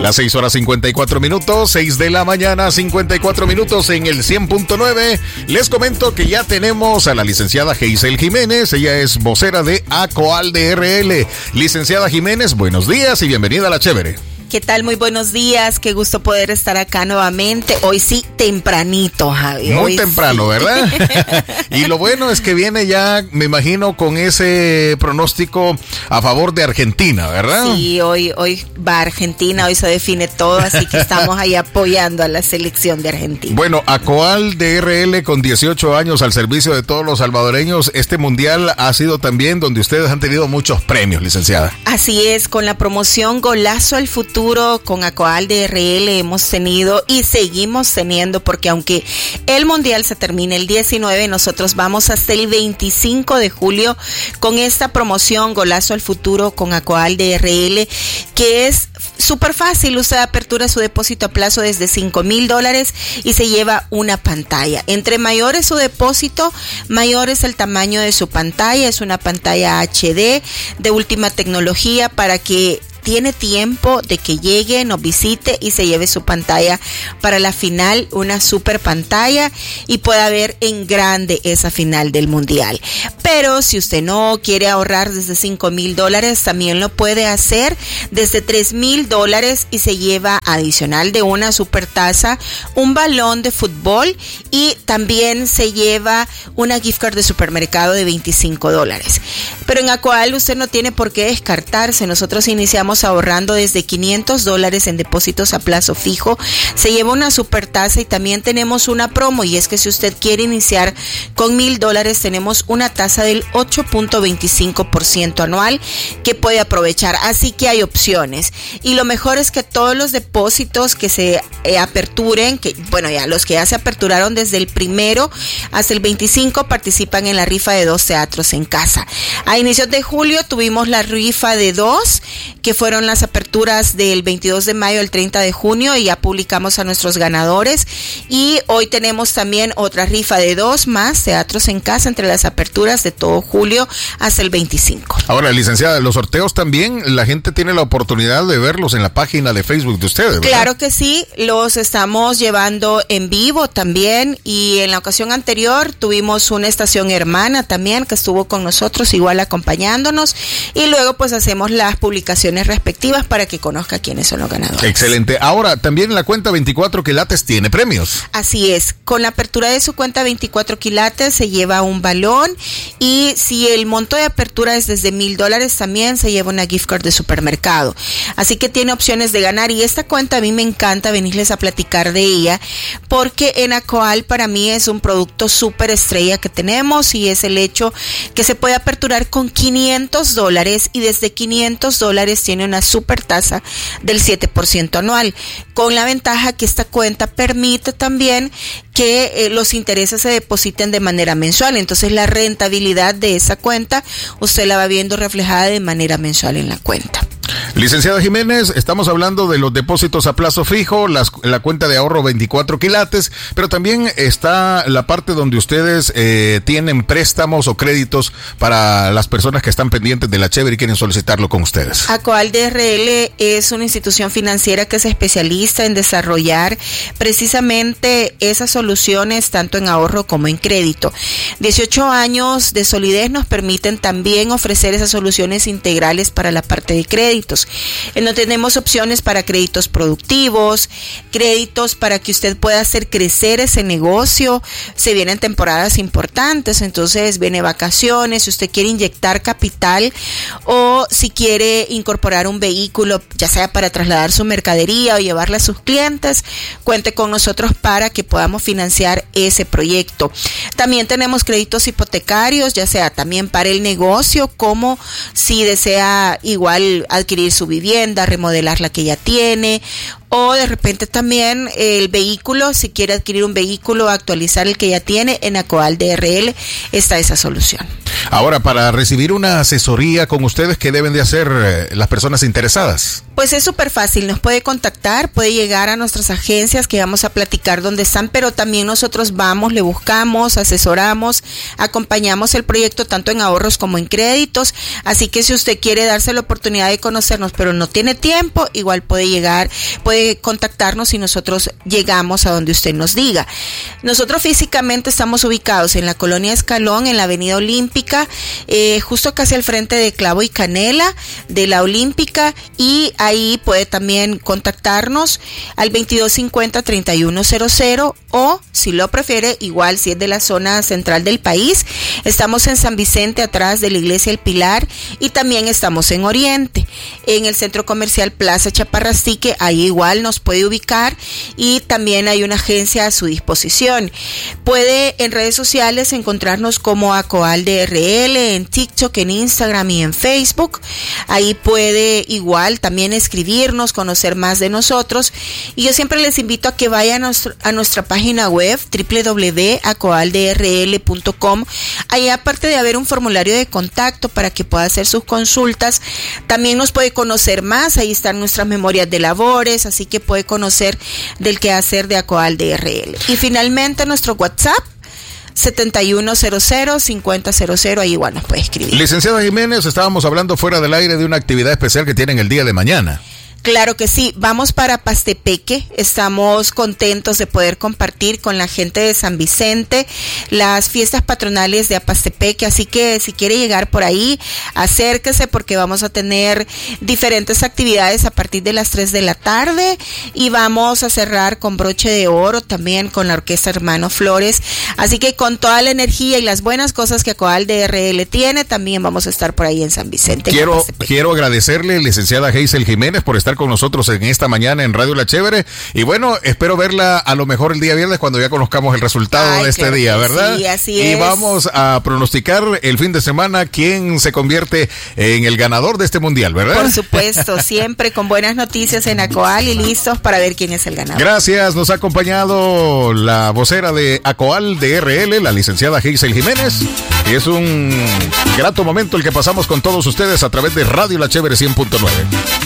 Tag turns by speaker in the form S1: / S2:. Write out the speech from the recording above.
S1: Las 6:54, 6 de la mañana, 54 minutos en el 100.9. Les comento que ya tenemos a la licenciada Geisel Jiménez. Ella es vocera de ACOAL DRL. Licenciada Jiménez, buenos días y bienvenida a La Chévere.
S2: ¿Qué tal? Muy buenos días, qué gusto poder estar acá nuevamente. Hoy sí, tempranito, Javi.
S1: Muy temprano, sí. ¿Verdad? Y lo bueno es que viene ya, me imagino, con ese pronóstico a favor de Argentina, ¿verdad?
S2: Sí, hoy va Argentina, hoy se define todo, así que estamos ahí apoyando a la selección de Argentina.
S1: Bueno, ACOAL DRL con 18 años al servicio de todos los salvadoreños. Este mundial ha sido también donde ustedes han tenido muchos premios, licenciada.
S2: Así es, con la promoción Golazo al Futuro, con ACOAL DRL hemos tenido y seguimos teniendo, porque aunque el mundial se termina el 19, nosotros vamos hasta el 25 de julio con esta promoción Golazo al Futuro con ACOAL DRL, que es súper fácil. Usted apertura su depósito a plazo desde $5,000 y se lleva una pantalla. Entre mayor es su depósito, mayor es el tamaño de su pantalla. Es una pantalla HD de última tecnología para que tiene tiempo de que llegue, nos visite y se lleve su pantalla para la final, una super pantalla, y pueda ver en grande esa final del mundial. Pero si usted no quiere ahorrar desde $5,000, también lo puede hacer desde $3,000 y se lleva adicional de una super taza, un balón de fútbol y también se lleva una gift card de supermercado de $25. Pero en ACOAL usted no tiene por qué descartarse. Nosotros iniciamos ahorrando desde $500 en depósitos a plazo fijo, se lleva una super tasa y también tenemos una promo, y es que si usted quiere iniciar con $1,000 tenemos una tasa del 8.25% anual que puede aprovechar, así que hay opciones. Y lo mejor es que todos los depósitos que se aperturen, que bueno, ya los que ya se aperturaron desde el 1 hasta el 25 participan en la rifa de 2 teatros en casa. A inicios de julio tuvimos la rifa de 2, que fueron las aperturas del 22 de mayo al 30 de junio, y ya publicamos a nuestros ganadores. Y hoy tenemos también otra rifa de 2 más teatros en casa entre las aperturas de todo julio hasta el 25.
S1: Ahora, licenciada, los sorteos también, la gente tiene la oportunidad de verlos en la página de Facebook de ustedes, ¿verdad?
S2: Claro que sí, los estamos llevando en vivo también, y en la ocasión anterior tuvimos una estación hermana también que estuvo con nosotros igual acompañándonos, y luego pues hacemos las publicaciones respectivas para que conozca quiénes son los ganadores.
S1: Excelente. Ahora, también la cuenta 24 quilates tiene premios.
S2: Así es. Con la apertura de su cuenta 24 quilates se lleva un balón, y si el monto de apertura es desde $1,000 también se lleva una gift card de supermercado. Así que tiene opciones de ganar, y esta cuenta a mí me encanta venirles a platicar de ella, porque en ACOAL para mí es un producto súper estrella que tenemos, y es el hecho que se puede aperturar con $500 y desde $500 tiene una super tasa del 7% anual, con la ventaja que esta cuenta permite también que los intereses se depositen de manera mensual. Entonces la rentabilidad de esa cuenta usted la va viendo reflejada de manera mensual en la cuenta.
S1: Licenciada Jiménez, estamos hablando de los depósitos a plazo fijo, la cuenta de ahorro 24 quilates, pero también está la parte donde ustedes tienen préstamos o créditos para las personas que están pendientes de La Chévere y quieren solicitarlo con ustedes.
S2: ACOAL DRL es una institución financiera que se especializa en desarrollar precisamente esas soluciones tanto en ahorro como en crédito. 18 años de solidez nos permiten también ofrecer esas soluciones integrales para la parte de créditos. No tenemos opciones para créditos productivos, créditos para que usted pueda hacer crecer ese negocio. Se vienen temporadas importantes, entonces viene vacaciones, si usted quiere inyectar capital o si quiere incorporar un vehículo, ya sea para trasladar su mercadería o llevarla a sus clientes, cuente con nosotros para que podamos financiar ese proyecto. También tenemos créditos hipotecarios, ya sea también para el negocio, como si desea igual adquirir su vivienda, remodelar la que ya tiene, o de repente también el vehículo, si quiere adquirir un vehículo, actualizar el que ya tiene, en Acoal DRL está esa solución.
S1: Ahora, para recibir una asesoría con ustedes, ¿qué deben de hacer las personas interesadas?
S2: Pues es súper fácil, nos puede contactar, puede llegar a nuestras agencias que vamos a platicar dónde están, pero también nosotros vamos, le buscamos, asesoramos, acompañamos el proyecto tanto en ahorros como en créditos, así que si usted quiere darse la oportunidad de conocernos pero no tiene tiempo, igual puede llegar, puede contactarnos y nosotros llegamos a donde usted nos diga. Nosotros físicamente estamos ubicados en la Colonia Escalón, en la Avenida Olímpica, justo casi al frente de Clavo y Canela, de la Olímpica, y ahí puede también contactarnos al 2250-3100 o, si lo prefiere, igual si es de la zona central del país, estamos en San Vicente, atrás de la Iglesia El Pilar, y también estamos en Oriente, en el Centro Comercial Plaza Chaparrastique, ahí igual nos puede ubicar y también hay una agencia a su disposición. Puede en redes sociales encontrarnos como Acoal DRL, en TikTok, en Instagram y en Facebook. Ahí puede igual también escribirnos, conocer más de nosotros, y yo siempre les invito a que vayan a nuestra página web www.acoaldrl.com. ahí, aparte de haber un formulario de contacto para que pueda hacer sus consultas, también nos puede conocer más, ahí están nuestras memorias de labores, así que puede conocer del quehacer de Acoal DRL. Y finalmente nuestro WhatsApp 7100-5000, ahí igual nos puede escribir.
S1: Licenciada Jiménez, estábamos hablando fuera del aire de una actividad especial que tienen el día de mañana.
S2: Claro que sí, vamos para Pastepeque, estamos contentos de poder compartir con la gente de San Vicente las fiestas patronales de Apastepeque, así que si quiere llegar por ahí, acérquese porque vamos a tener diferentes actividades a partir de las 3 de la tarde y vamos a cerrar con broche de oro también con la Orquesta Hermano Flores, así que con toda la energía y las buenas cosas que Acoal DRL tiene, también vamos a estar por ahí en San Vicente.
S1: Quiero agradecerle, licenciada Hazel Jiménez, por estar con nosotros en esta mañana en Radio La Chévere, y bueno, espero verla a lo mejor el día viernes cuando ya conozcamos el resultado de este día, ¿verdad?
S2: Sí, así
S1: es. Y vamos a pronosticar el fin de semana quién se convierte en el ganador de este mundial, ¿verdad?
S2: Por supuesto, siempre con buenas noticias en Acoal y listos para ver quién es el ganador.
S1: Gracias, nos ha acompañado la vocera de Acoal DRL, la licenciada Hazel Jiménez, y es un grato momento el que pasamos con todos ustedes a través de Radio La Chévere 100.9.